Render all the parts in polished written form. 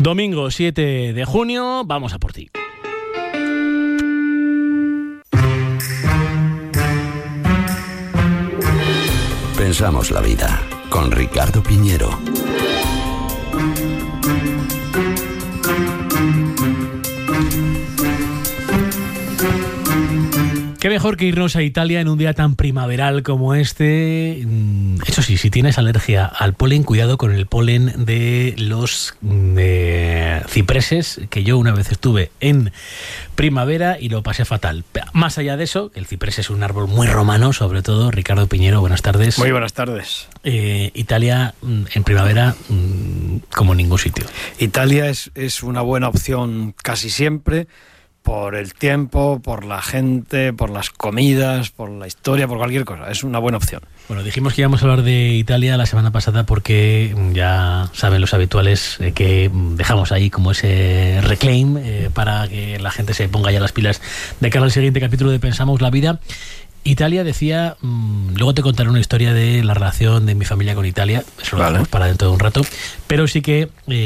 Domingo 7 de junio, vamos a por ti. Pensamos la vida con Ricardo Piñero. Qué mejor que irnos a Italia en un día tan primaveral como este. Eso sí, si tienes alergia al polen, cuidado con el polen de los cipreses, que yo una vez estuve en primavera y lo pasé fatal. Más allá de eso, el ciprés es un árbol muy romano, sobre todo. Ricardo Piñero, buenas tardes. Muy buenas tardes. Italia en primavera como ningún sitio. Italia es una buena opción casi siempre, por el tiempo, por la gente, por las comidas, por la historia, por cualquier cosa. Es una buena opción. Bueno, dijimos que íbamos a hablar de Italia la semana pasada porque ya saben los habituales que dejamos ahí como ese reclaim para que la gente se ponga ya las pilas de cara al siguiente capítulo de Pensamos la Vida. Italia, decía, luego te contaré una historia de la relación de mi familia con Italia, eso lo dejamos para dentro de un rato, pero sí que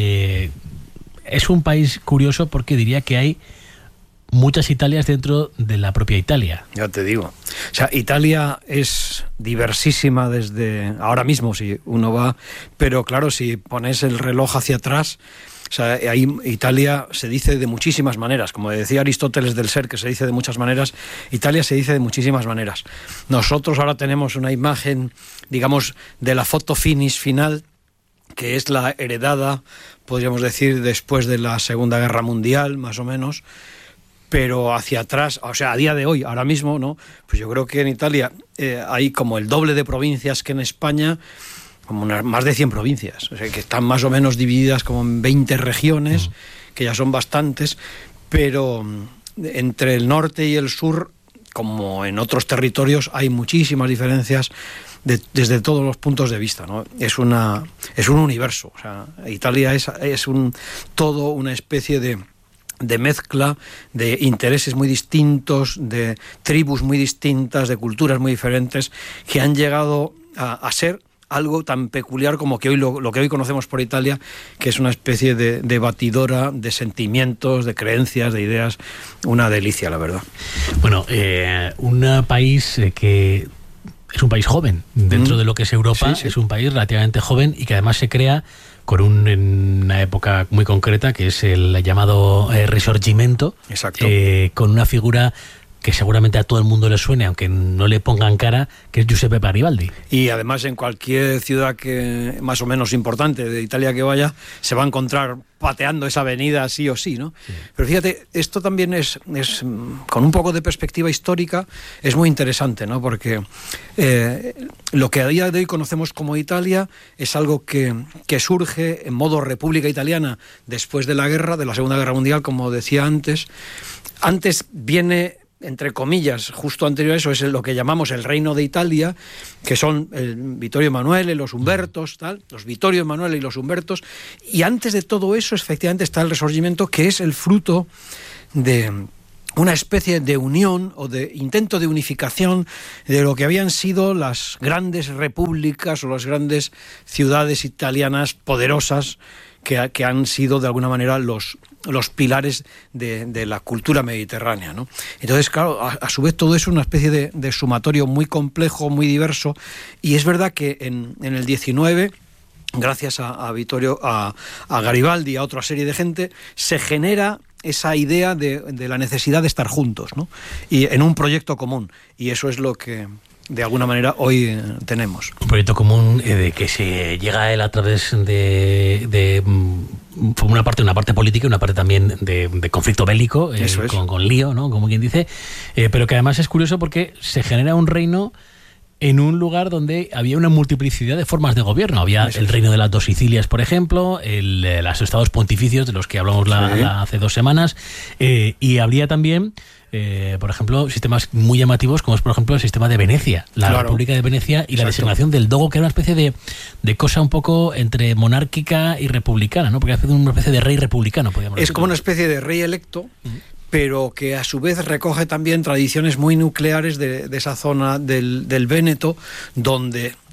es un país curioso porque diría que hay muchas Italias dentro de la propia Italia. Ya te digo. O sea, Italia es diversísima desde ahora mismo, si uno va, pero claro, si pones el reloj hacia atrás, o sea, ahí Italia se dice de muchísimas maneras. Como decía Aristóteles del ser, que se dice de muchas maneras, Italia se dice de muchísimas maneras. Nosotros ahora tenemos una imagen, digamos, de la foto finish final, que es la heredada, podríamos decir, después de la Segunda Guerra Mundial, más o menos. Pero hacia atrás, o sea, a día de hoy, ahora mismo, ¿no? Pues yo creo que en Italia hay como el doble de provincias que en España, como más de 100 provincias, o sea, que están más o menos divididas como en 20 regiones, que ya son bastantes, pero entre el norte y el sur, como en otros territorios, hay muchísimas diferencias desde todos los puntos de vista, ¿no? Es un universo, o sea, Italia es todo una especie de mezcla de intereses muy distintos, de tribus muy distintas, de culturas muy diferentes, que han llegado a ser algo tan peculiar como que hoy lo que hoy conocemos por Italia, que es una especie de batidora de sentimientos, de creencias, de ideas, una delicia, la verdad. Bueno, un país que es un país joven, dentro de lo que es Europa, sí. Es un país relativamente joven y que además se crea con una época muy concreta, que es el llamado Risorgimento. Exacto. Con una figura que seguramente a todo el mundo le suene, aunque no le pongan cara, que es Giuseppe Garibaldi. Y además en cualquier ciudad que más o menos importante de Italia que vaya, se va a encontrar pateando esa avenida sí o sí, ¿no? Sí. Pero fíjate, esto también es con un poco de perspectiva histórica, es muy interesante, ¿no? Porque lo que a día de hoy conocemos como Italia es algo que surge en modo República Italiana después de la guerra, de la Segunda Guerra Mundial, como decía antes. Antes viene, entre comillas, justo anterior a eso, es lo que llamamos el Reino de Italia, que son el Vittorio Emanuele, los Umbertos, tal, los Vittorio Emanuele y los Umbertos, y antes de todo eso, efectivamente, está el Risorgimento, que es el fruto de una especie de unión o de intento de unificación de lo que habían sido las grandes repúblicas o las grandes ciudades italianas poderosas que han sido de alguna manera los pilares de la cultura mediterránea, ¿no? Entonces, claro, a su vez todo eso es una especie de sumatorio muy complejo, muy diverso, y es verdad que en el 19, gracias a Garibaldi y a otra serie de gente, se genera esa idea de la necesidad de estar juntos, ¿no? Y en un proyecto común, y eso es lo que de alguna manera hoy tenemos. Un proyecto común de que se llega a él a través de una parte política y una parte también de conflicto bélico, con lío, ¿no? Como quien dice, pero que además es curioso porque se genera un reino en un lugar donde había una multiplicidad de formas de gobierno. Había el reino de las dos Sicilias, por ejemplo, los estados pontificios de los que hablamos hace 2 semanas, y habría también por ejemplo, sistemas muy llamativos como es, por ejemplo, el sistema de Venecia, la República de Venecia, y la designación del dogo, que era una especie de cosa un poco entre monárquica y republicana, ¿no? Porque hace una especie de rey republicano, podríamos decir. Es como una especie de rey electo, pero que a su vez recoge también tradiciones muy nucleares de esa zona del Véneto, donde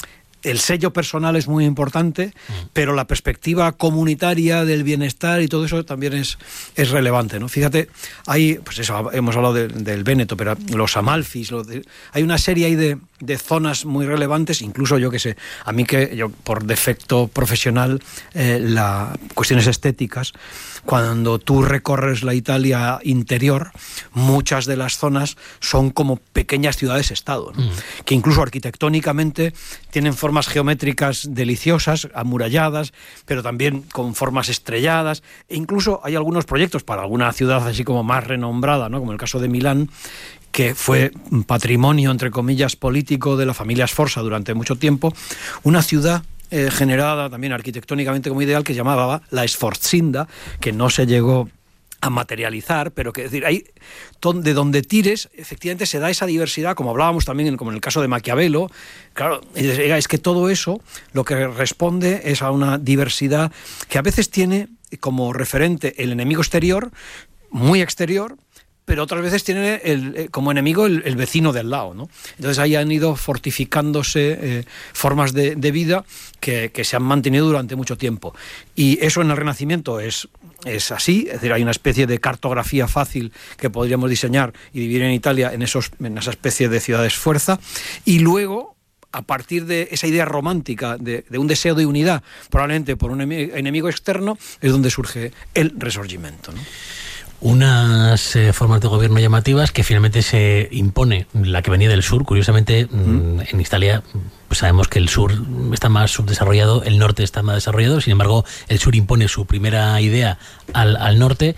el sello personal es muy importante, pero la perspectiva comunitaria del bienestar y todo eso también es relevante, ¿no? Fíjate, pues eso, hemos hablado del Véneto, pero los Amalfis, hay una serie ahí de zonas muy relevantes, incluso yo que sé, a mí que yo por defecto profesional, cuestiones estéticas, cuando tú recorres la Italia interior, muchas de las zonas son como pequeñas ciudades-estado, ¿no? Que incluso arquitectónicamente tienen formas geométricas deliciosas, amuralladas, pero también con formas estrelladas, e incluso hay algunos proyectos para alguna ciudad así como más renombrada, ¿no? Como el caso de Milán, que fue patrimonio, entre comillas, político de la familia Sforza durante mucho tiempo, una ciudad generada también arquitectónicamente como ideal que llamaba la Sforzinda, que no se llegó a materializar, pero que es decir, ahí de donde tires, efectivamente se da esa diversidad, como hablábamos también como en el caso de Maquiavelo. Claro, es que todo eso lo que responde es a una diversidad que a veces tiene como referente el enemigo exterior, muy exterior, pero otras veces tiene como enemigo el vecino del lado, ¿no? Entonces ahí han ido fortificándose formas de vida que se han mantenido durante mucho tiempo. Y eso en el Renacimiento es así, es decir, hay una especie de cartografía fácil que podríamos diseñar y dividir en Italia en esa especie de ciudades fuerza, y luego, a partir de esa idea romántica de un deseo de unidad, probablemente por un enemigo externo, es donde surge el Risorgimento, ¿no? Unas formas de gobierno llamativas que finalmente se impone la que venía del sur. Curiosamente, en Italia pues sabemos que el sur está más subdesarrollado, el norte está más desarrollado, sin embargo el sur impone su primera idea al norte,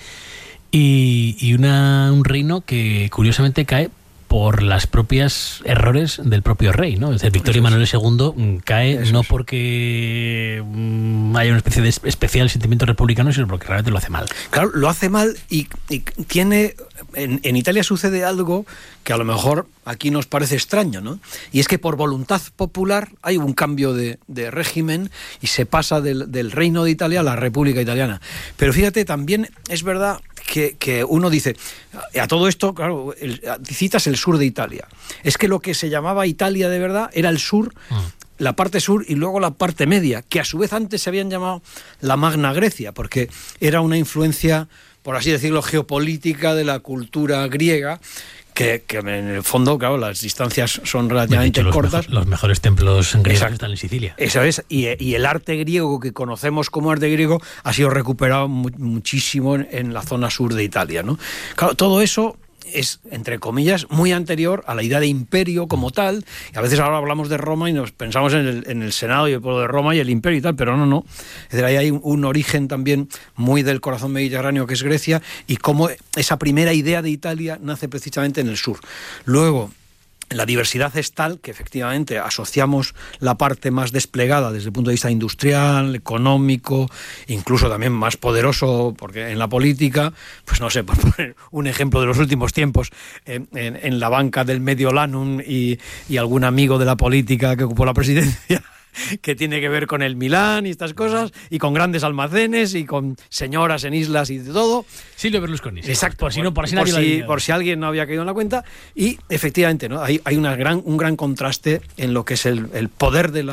y un reino que curiosamente cae por las propias errores del propio rey, ¿no? Es decir, Victorio Emanuele II cae no porque haya una especie de especial sentimiento republicano, sino porque realmente lo hace mal. Claro, lo hace mal y tiene... En Italia sucede algo que a lo mejor aquí nos parece extraño, ¿no? Y es que por voluntad popular hay un cambio de régimen y se pasa del Reino de Italia a la República Italiana. Pero fíjate, también es verdad que uno dice, a todo esto, claro, citas el sur de Italia. Es que lo que se llamaba Italia de verdad era el sur, la parte sur y luego la parte media, que a su vez antes se habían llamado la Magna Grecia, porque era una influencia, por así decirlo, geopolítica de la cultura griega, que en el fondo, claro, las distancias son relativamente cortas. Los mejores templos griegos están en Sicilia. Eso es, y el arte griego que conocemos como arte griego ha sido recuperado muchísimo en la zona sur de Italia, ¿no? Claro, todo eso es, entre comillas, muy anterior a la idea de imperio como tal, y a veces ahora hablamos de Roma y nos pensamos en el Senado y el pueblo de Roma y el imperio y tal, pero no. Es decir, ahí hay un origen también muy del corazón mediterráneo que es Grecia, y cómo esa primera idea de Italia nace precisamente en el sur. Luego, la diversidad es tal que efectivamente asociamos la parte más desplegada desde el punto de vista industrial, económico, incluso también más poderoso, porque en la política, pues no sé, por poner un ejemplo de los últimos tiempos, en la banca del Mediolanum y algún amigo de la política que ocupó la presidencia, que tiene que ver con el Milán y estas cosas, y con grandes almacenes y con señoras en islas y de todo. Silvio Berlusconi. Exacto. Por si alguien no había caído en la cuenta. Y efectivamente, ¿no? Hay un gran contraste en lo que es el poder de